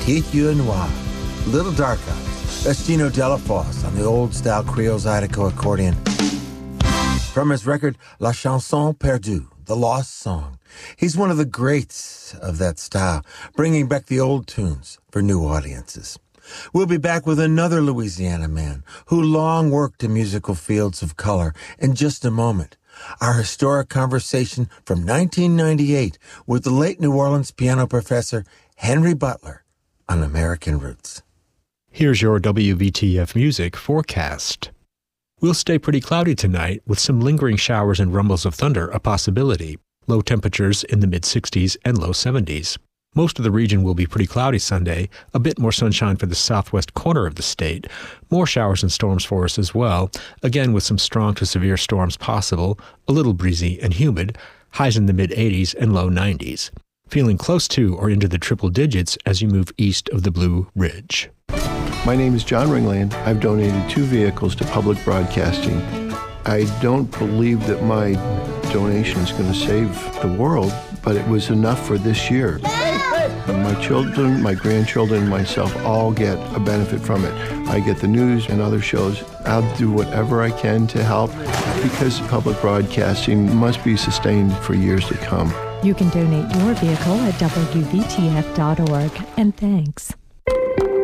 Keith Yeux Noir, Little Dark Eyes. That's Gino Delafosse on the old-style Creole Zydeco accordion. From his record La Chanson Perdue, The Lost Song, he's one of the greats of that style, bringing back the old tunes for new audiences. We'll be back with another Louisiana man who long worked in musical fields of color in just a moment. Our historic conversation from 1998 with the late New Orleans piano professor Henry Butler on American Roots. Here's your WVTF music forecast. We'll stay pretty cloudy tonight with some lingering showers and rumbles of thunder a possibility. Low temperatures in the mid-60s and low 70s. Most of the region will be pretty cloudy Sunday, a bit more sunshine for the southwest corner of the state. More showers and storms for us as well, again with some strong to severe storms possible, a little breezy and humid, highs in the mid-80s and low 90s. Feeling close to or into the triple digits as you move east of the Blue Ridge. My name is John Ringland. I've donated 2 vehicles to public broadcasting. I don't believe that my donation is going to save the world, but it was enough for this year. My children, my grandchildren, and myself all get a benefit from it. I get the news and other shows. I'll do whatever I can to help because public broadcasting must be sustained for years to come. You can donate your vehicle at WVTF.org. And thanks.